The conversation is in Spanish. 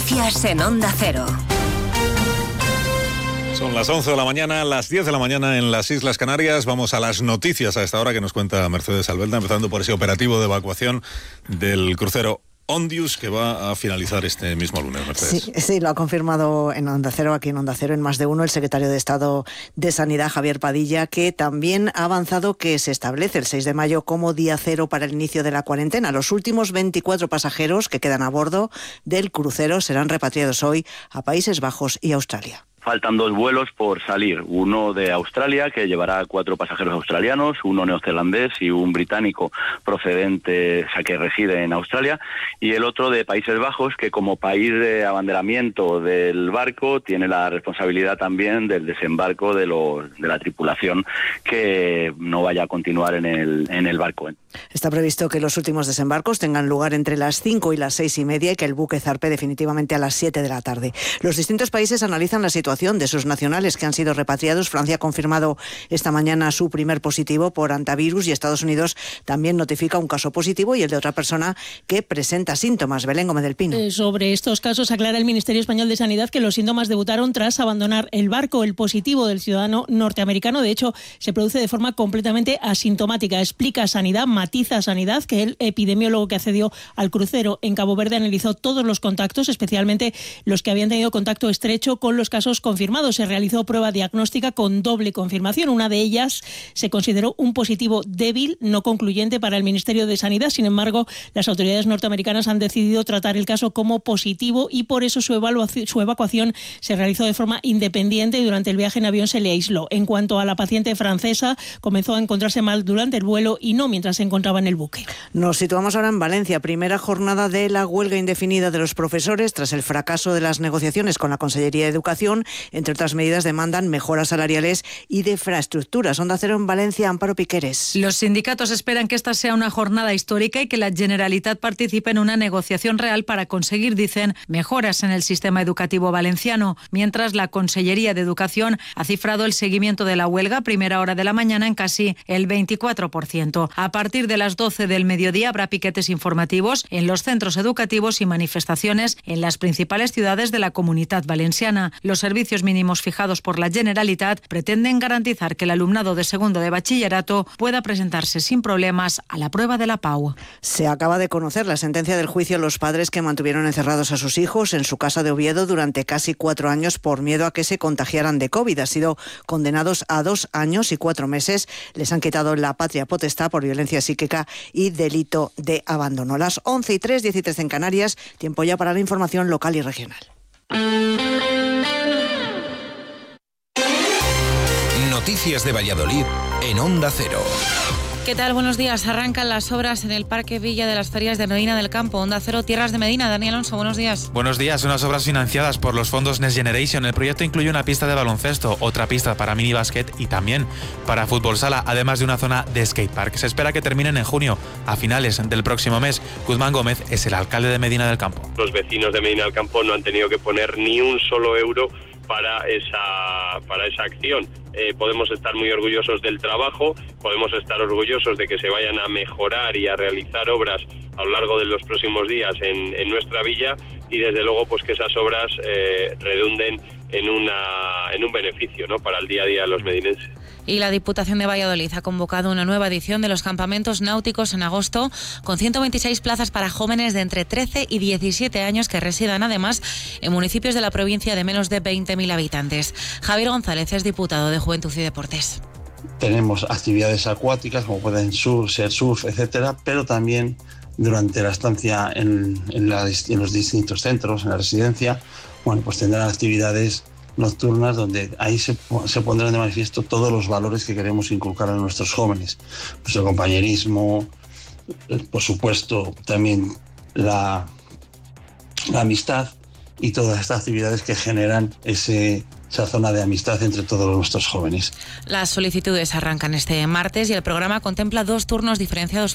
Noticias en Onda Cero. Son las 11 de la mañana, las 10 de la mañana en las Islas Canarias. Vamos a las noticias a esta hora que nos cuenta Mercedes Albelda, empezando por ese operativo de evacuación del crucero Ondius, que va a finalizar este mismo lunes, Mercedes. Sí, lo ha confirmado en Onda Cero, aquí en Onda Cero, en Más de Uno, el secretario de Estado de Sanidad, Javier Padilla, que también ha avanzado que se establece el 6 de mayo como día cero para el inicio de la cuarentena. Los últimos 24 pasajeros que quedan a bordo del crucero serán repatriados hoy a Países Bajos y Australia. Faltan 2 vuelos por salir, uno de Australia, que llevará 4 pasajeros australianos, uno neozelandés y un británico procedente, o sea, que reside en Australia, y el otro de Países Bajos, que como país de abanderamiento del barco tiene la responsabilidad también del desembarco de la tripulación que no vaya a continuar en el barco. Está previsto que los últimos desembarcos tengan lugar entre las 5 y las 6:30 y que el buque zarpe definitivamente a las 7 de la tarde. Los distintos países analizan la situación de sus nacionales que han sido repatriados. Francia ha confirmado esta mañana su primer positivo por hantavirus y Estados Unidos también notifica un caso positivo y el de otra persona que presenta síntomas. Belén Gómez del Pino. Sobre estos casos aclara el Ministerio Español de Sanidad que los síntomas debutaron tras abandonar el barco. El positivo del ciudadano norteamericano, de hecho, se produce de forma completamente asintomática. Explica Sanidad, matiza Sanidad, que el epidemiólogo que accedió al crucero en Cabo Verde analizó todos los contactos, especialmente los que habían tenido contacto estrecho con los casos confirmados. Se realizó prueba diagnóstica con doble confirmación. Una de ellas se consideró un positivo débil, no concluyente para el Ministerio de Sanidad. Sin embargo, las autoridades norteamericanas han decidido tratar el caso como positivo y por eso su evacuación se realizó de forma independiente y durante el viaje en avión se le aisló. En cuanto a la paciente francesa, comenzó a encontrarse mal durante el vuelo y no mientras se encontraba en el buque. Nos situamos ahora en Valencia, primera jornada de la huelga indefinida de los profesores tras el fracaso de las negociaciones con la Consellería de Educación. Entre otras medidas demandan mejoras salariales y de infraestructuras. Onda Cero en Valencia, Amparo Piqueres. Los sindicatos esperan que esta sea una jornada histórica y que la Generalitat participe en una negociación real para conseguir, dicen, mejoras en el sistema educativo valenciano. Mientras la Consellería de Educación ha cifrado el seguimiento de la huelga a primera hora de la mañana en casi el 24%. A partir de las 12 del mediodía habrá piquetes informativos en los centros educativos y manifestaciones en las principales ciudades de la Comunitat Valenciana. Los servicios mínimos fijados por la Generalitat pretenden garantizar que el alumnado de segundo de bachillerato pueda presentarse sin problemas a la prueba de la PAU. Se acaba de conocer la sentencia del juicio a los padres que mantuvieron encerrados a sus hijos en su casa de Oviedo durante casi 4 años por miedo a que se contagiaran de COVID. Han sido condenados a 2 años y 4 meses. Les han quitado la patria potestad por violencia psíquica y delito de abandono. Las 11:03, 10:13 en Canarias. Tiempo ya para la información local y regional. Noticias de Valladolid en Onda Cero. ¿Qué tal? Buenos días. Arrancan las obras en el Parque Villa de las Ferias de Medina del Campo. Onda Cero, Tierras de Medina. Dani Alonso, buenos días. Buenos días. Unas obras financiadas por los fondos Next Generation. El proyecto incluye una pista de baloncesto, otra pista para minibásquet y también para fútbol sala, además de una zona de skatepark. Se espera que terminen en junio, a finales del próximo mes. Guzmán Gómez es el alcalde de Medina del Campo. Los vecinos de Medina del Campo no han tenido que poner ni un solo euro para esa acción. Podemos estar muy orgullosos del trabajo, podemos estar orgullosos de que se vayan a mejorar y a realizar obras a lo largo de los próximos días en nuestra villa y desde luego pues que esas obras redunden en un beneficio, ¿no?, para el día a día de los medinenses. Y la Diputación de Valladolid ha convocado una nueva edición de los campamentos náuticos en agosto con 126 plazas para jóvenes de entre 13 y 17 años que residan además en municipios de la provincia de menos de 20.000 habitantes. Javier González es diputado de Juventud y Deportes. Tenemos actividades acuáticas como pueden ser surf, etcétera, pero también durante la estancia en los distintos centros, en la residencia, bueno, pues tendrán actividades nocturnas donde ahí se pondrán de manifiesto todos los valores que queremos inculcar a nuestros jóvenes. Pues el compañerismo, por supuesto, también la amistad y todas estas actividades que generan esa zona de amistad entre todos nuestros jóvenes. Las solicitudes arrancan este martes y el programa contempla 2 turnos diferenciados